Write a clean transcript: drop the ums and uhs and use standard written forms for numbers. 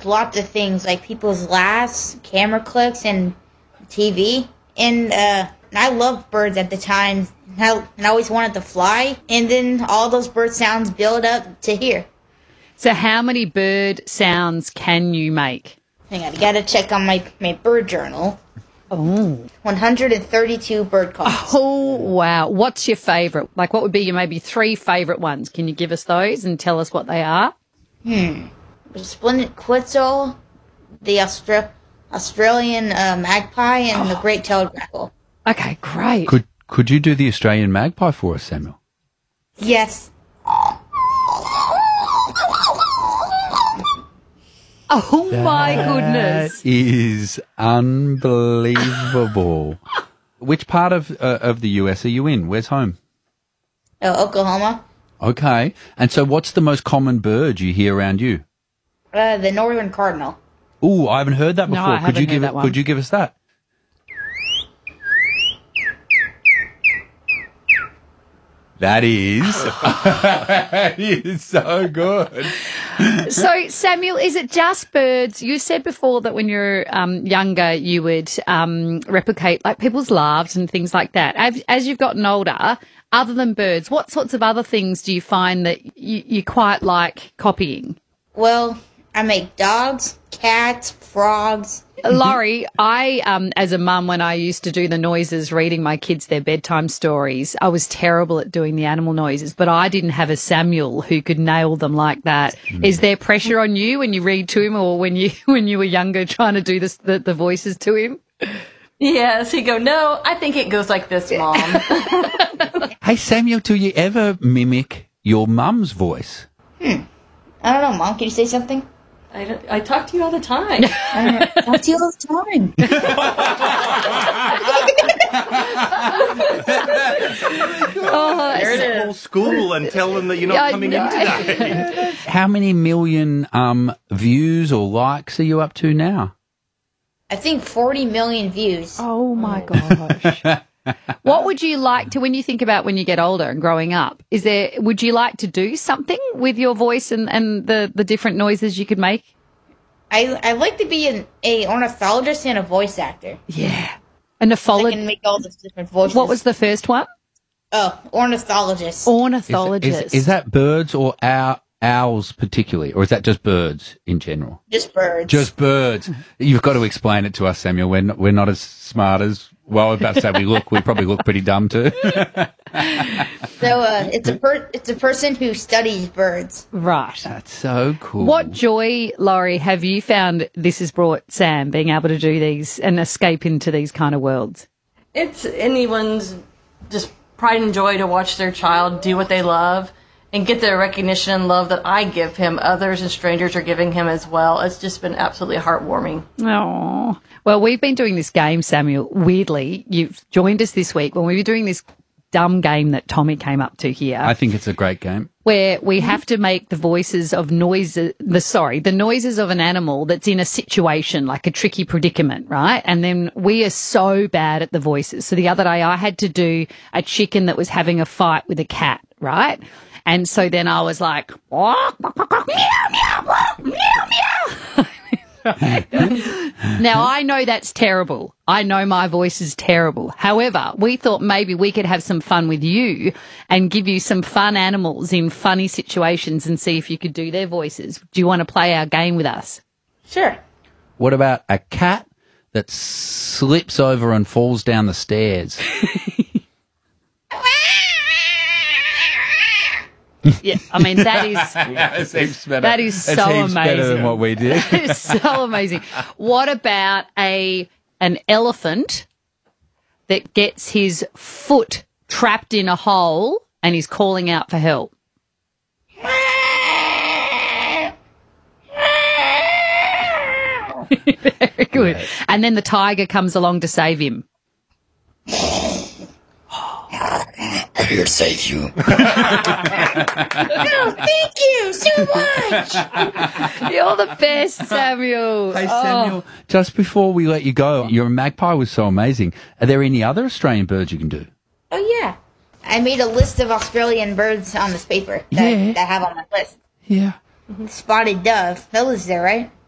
lots of things, like people's laughs, camera clicks, and TV. And I loved birds at the time. And I always wanted to fly. And then all those bird sounds build up to here. So how many bird sounds can you make? Hang on, I gotta check on my bird journal. Oh. 132 bird calls. Oh, wow. What's your favourite? Like, what would be your maybe 3 favourite ones? Can you give us those and tell us what they are? The splendid quetzal, the Australian magpie, and the great-tailed grackle. Okay, great. Could you do the Australian magpie for us, Samuel? Yes. Oh, my goodness. That is unbelievable. Which part of the US are you in? Where's home? Oklahoma. Okay. And so what's the most common bird you hear around you? The northern cardinal. Ooh, I haven't heard that before. No, I haven't heard that one. Could you give us that? That is so good. So, Samuel, is it just birds? You said before that when you're younger, you would replicate like people's laughs and things like that. As you've gotten older, other than birds, what sorts of other things do you find that you quite like copying? Well, I make dogs, cats, frogs. Laurie, I, as a mum, when I used to do the noises, reading my kids their bedtime stories, I was terrible at doing the animal noises, but I didn't have a Samuel who could nail them like that. Is there pressure on you when you read to him, or when you were younger trying to do the voices to him? Yes, he'd go, no, I think it goes like this, Mom. Hey, Samuel, do you ever mimic your mum's voice? I don't know, Mom. Can you say something? I talk to you all the time. I talk to you all the time. There it is. Call school and tell them that you're not coming in today. How many million views or likes are you up to now? I think 40 million views. Oh, my gosh. What would you like to, when you think about when you get older and growing up, would you like to do something with your voice and the different noises you could make? I'd like to be an ornithologist and a voice actor. Yeah. A I nephologist. can make all those different voices. What was the first one? Oh, ornithologist. Ornithologist. Is that birds or owls particularly, or is that just birds in general? Just birds. Just birds. You've got to explain it to us, Samuel. We're not as smart as, well, I was about to say we probably look pretty dumb too. So it's a person who studies birds. Right. That's so cool. What joy, Laurie, have you found this has brought Sam, being able to do these and escape into these kind of worlds? It's anyone's just pride and joy to watch their child do what they love and get the recognition and love that I give him. Others and strangers are giving him as well. It's just been absolutely heartwarming. Oh, well, we've been doing this game, Samuel. Weirdly, you've joined us this week when we were doing this dumb game that Tommy came up to here. I think it's a great game. Where we have to make the voices of the noises of an animal that's in a situation, like a tricky predicament, right? And then we are so bad at the voices. So the other day I had to do a chicken that was having a fight with a cat, right? And so then I was like, meow, meow, meow, meow. Now, I know that's terrible. I know my voice is terrible. However, we thought maybe we could have some fun with you and give you some fun animals in funny situations and see if you could do their voices. Do you want to play our game with us? Sure. What about a cat that slips over and falls down the stairs? Yeah, I mean, that is that is so amazing. Better than what we did. That is so amazing. What about an elephant that gets his foot trapped in a hole and he's calling out for help? Very good. And then the tiger comes along to save him. I'm here to save you. Oh, thank you so much. You're the best, Samuel. Hey, Samuel, just before we let you go, your magpie was so amazing. Are there any other Australian birds you can do? Oh, yeah. I made a list of Australian birds on this paper that I have on my list. Yeah. Spotted dove. That was there, right?